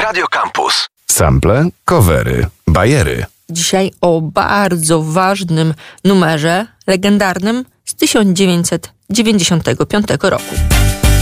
Radio Campus. Sample, covery, bajery. Dzisiaj o bardzo ważnym numerze, legendarnym z 1995 roku.